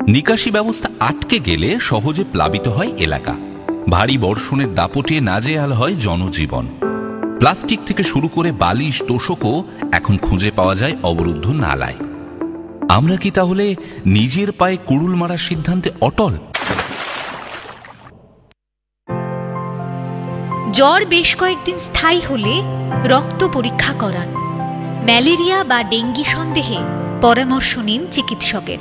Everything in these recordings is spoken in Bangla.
নিকাশি ব্যবস্থা আটকে গেলে সহজে প্লাবিত হয় এলাকা, ভারী বর্ষণের দাপটে নাজেহাল হয় জনজীবন। প্লাস্টিক থেকে শুরু করে বালিশ তোষকও এখন খুঁজে পাওয়া যায় অবরুদ্ধ নালায়। আমরা কি তাহলে নিজের পায়ে কুড়ুল মারার সিদ্ধান্তে অটল? জ্বর বেশ কয়েকদিন স্থায়ী হলে রক্ত পরীক্ষা করান। ম্যালেরিয়া বা ডেঙ্গি সন্দেহে পরামর্শ নিন চিকিৎসকের।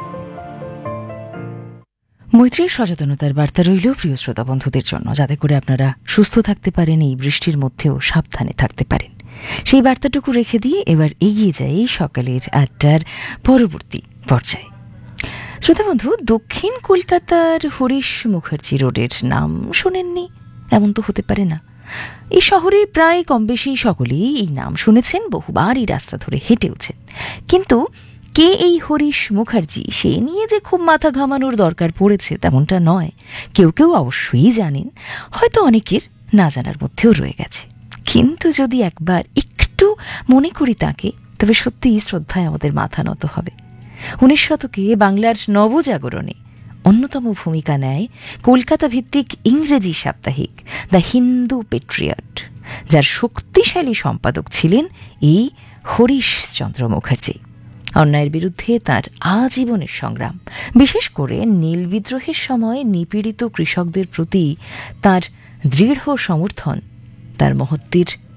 মৈত্রীর সচেতনতার বার্তা রইল প্রিয় শ্রোতা বন্ধুদের জন্য, যাতে করে আপনারা সুস্থ থাকতে পারেন, এই বৃষ্টির মধ্যেও সাবধানে থাকতে পারেন। সেই বার্তাটুকু রেখে দিয়ে এবার এগিয়ে যাই সকালের 8টার পরবর্তী পর্যায়ে। শ্রোতা বন্ধু, দক্ষিণ কলকাতার হরিশ মুখার্জি রোডের নাম শোনেননি এমন তো হতে পারে না। এই শহরে প্রায় কম বেশি সকলেই এই নাম শুনেছেন, বহুবার এই রাস্তা ধরে হেঁটেওছেন। কিন্তু কে এই হরিশ মুখার্জি, সে নিয়ে যে খুব মাথা ঘামানোর দরকার পড়েছে তেমনটা নয়। কেউ কেউ অবশ্যই জানেন, হয়তো অনেকের না জানার মধ্যেও রয়ে গেছে। কিন্তু যদি একবার একটু মনে করি তাকে, তবে সত্যিই শ্রদ্ধায় আমাদের মাথা নত হবে। 19 শতকে বাংলার নবজাগরণে অন্যতম ভূমিকা নেয় কলকাতা ভিত্তিক ইংরেজি সাপ্তাহিক দ্য হিন্দু পেট্রিয়ট, যার শক্তিশালী সম্পাদক ছিলেন এই হরিশচন্দ্র মুখার্জি। অন্যায়ের বিরুদ্ধে তার আজীবনের সংগ্রাম, বিশেষ করে নীল বিদ্রোহের সময় নিপীড়িত কৃষকদের প্রতি তার দৃঢ় সমর্থন, তার মহত্বের